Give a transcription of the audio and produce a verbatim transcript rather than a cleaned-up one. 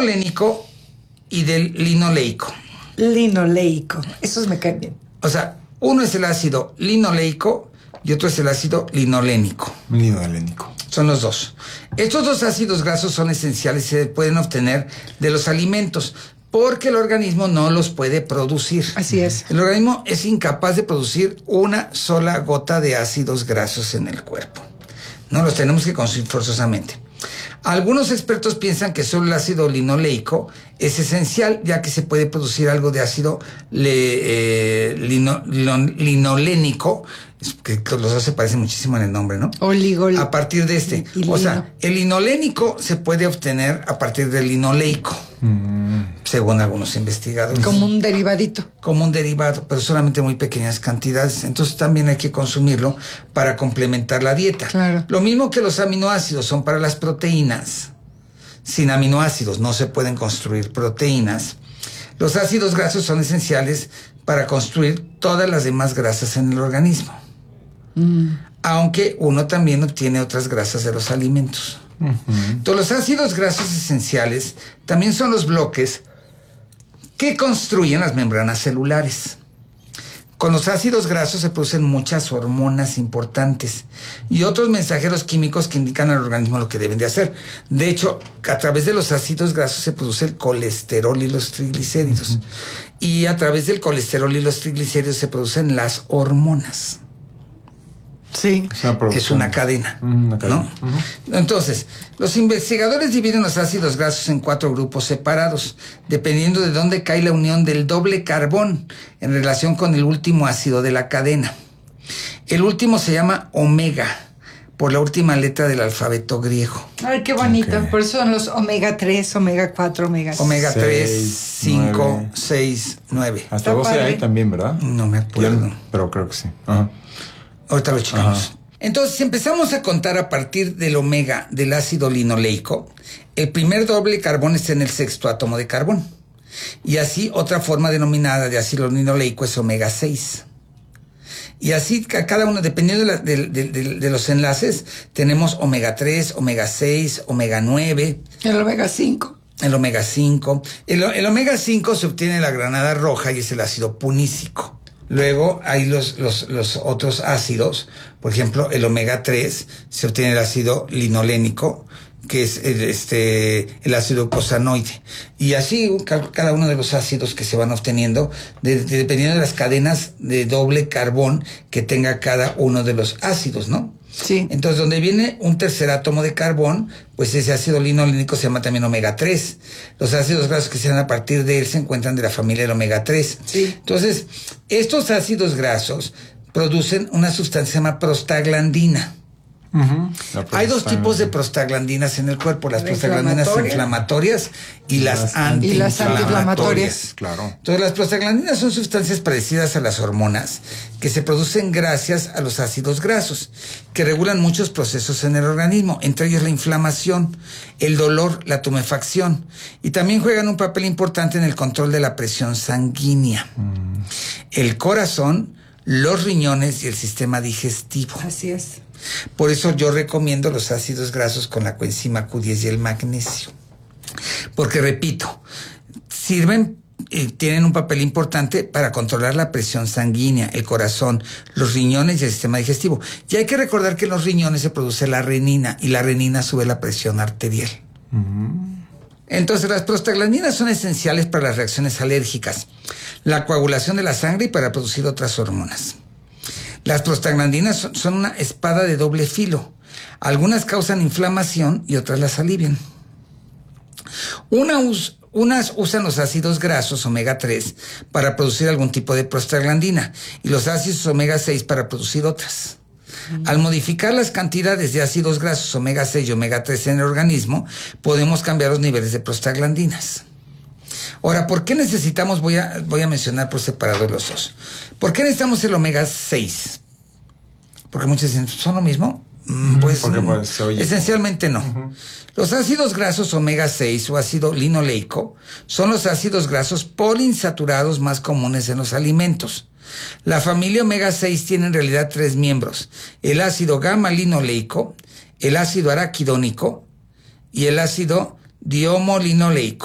linolénico y del linoleico. Linoleico, esos me caen bien. O sea, uno es el ácido linoleico y otro es el ácido linolénico. Linolénico. Son los dos. Estos dos ácidos grasos son esenciales y se pueden obtener de los alimentos porque el organismo no los puede producir. Así es. El organismo es incapaz de producir una sola gota de ácidos grasos en el cuerpo. No los tenemos que consumir forzosamente. Algunos expertos piensan que solo el ácido linoleico es esencial, ya que se puede producir algo de ácido le, eh, lino, lino, linolénico, que los dos se parecen muchísimo en el nombre, ¿no? Oligol. A partir de este. Y, y o sea, el linolénico se puede obtener a partir del linoleico, mm. según algunos investigadores. Como un derivadito. Como un derivado, pero solamente muy pequeñas cantidades. Entonces también hay que consumirlo para complementar la dieta. Claro. Lo mismo que los aminoácidos son para las proteínas. Sin aminoácidos no se pueden construir proteínas. Los ácidos grasos son esenciales para construir todas las demás grasas en el organismo. Mm. Aunque uno también obtiene otras grasas de los alimentos. Uh-huh. Entonces, los ácidos grasos esenciales también son los bloques que construyen las membranas celulares. Con los ácidos grasos se producen muchas hormonas importantes y otros mensajeros químicos que indican al organismo lo que deben de hacer. De hecho, a través de los ácidos grasos se produce el colesterol y los triglicéridos. Uh-huh. Y a través del colesterol y los triglicéridos se producen las hormonas. Sí. Es una, es una cadena, una cadena. ¿No? Uh-huh. Entonces, los investigadores dividen los ácidos grasos en cuatro grupos separados, dependiendo de dónde cae la unión del doble carbón en relación con el último ácido de la cadena. El último se llama omega, por la última letra del alfabeto griego. Ay, qué bonito. Okay. Por eso son los omega tres, omega cuatro, omega seis. Omega tres, cinco, seis, nueve. Hasta doce hay también, ¿verdad? No me acuerdo. Ya, pero creo que sí. Ajá. Ahorita lo checamos. Ajá. Entonces, empezamos a contar a partir del omega del ácido linoleico. El primer doble carbón está en el sexto átomo de carbón. Y así, otra forma denominada de ácido linoleico es omega seis. Y así, cada uno, dependiendo de, la, de, de, de, de los enlaces, tenemos omega tres, omega seis, omega nueve. El omega cinco. El omega cinco. El, el omega cinco se obtiene de la granada roja y es el ácido punícico. Luego hay los, los, los otros ácidos, por ejemplo, el omega tres se obtiene el ácido linolénico, que es el, este, el ácido eicosanoide. Y así cada uno de los ácidos que se van obteniendo, de, de, dependiendo de las cadenas de doble carbón que tenga cada uno de los ácidos, ¿no? Sí. Entonces, donde viene un tercer átomo de carbón, pues ese ácido linolénico se llama también omega tres. Los ácidos grasos que se dan a partir de él se encuentran de la familia del omega tres. Sí. Entonces, estos ácidos grasos producen una sustancia que se llama prostaglandina. Uh-huh. Hay dos tipos de prostaglandinas en el cuerpo, las prostaglandinas inflamatorias y las antiinflamatorias. Claro. Entonces, las prostaglandinas son sustancias parecidas a las hormonas que se producen gracias a los ácidos grasos, que regulan muchos procesos en el organismo, entre ellos la inflamación, el dolor, la tumefacción, y también juegan un papel importante en el control de la presión sanguínea, mm. el corazón, los riñones y el sistema digestivo. Así es. Por eso yo recomiendo los ácidos grasos con la coenzima Q diez y el magnesio. Porque, repito, sirven y tienen un papel importante para controlar la presión sanguínea, el corazón, los riñones y el sistema digestivo. Y hay que recordar que en los riñones se produce la renina y la renina sube la presión arterial. Uh-huh. Entonces, las prostaglandinas son esenciales para las reacciones alérgicas, la coagulación de la sangre y para producir otras hormonas. Las prostaglandinas son, son una espada de doble filo. Algunas causan inflamación y otras las alivian. Una us, unas usan los ácidos grasos omega tres para producir algún tipo de prostaglandina y los ácidos omega seis para producir otras. Mm. Al modificar las cantidades de ácidos grasos omega seis y omega tres en el organismo, podemos cambiar los niveles de prostaglandinas. Ahora, ¿por qué necesitamos? Voy a, voy a mencionar por separado los dos. ¿Por qué necesitamos el omega seis? Porque muchos dicen, ¿son lo mismo? Pues, Porque, pues se oye. Esencialmente no. Uh-huh. Los ácidos grasos omega seis o ácido linoleico son los ácidos grasos poliinsaturados más comunes en los alimentos. La familia omega seis tiene en realidad tres miembros: el ácido gamma linoleico, el ácido araquidónico y el ácido diomolinoleico.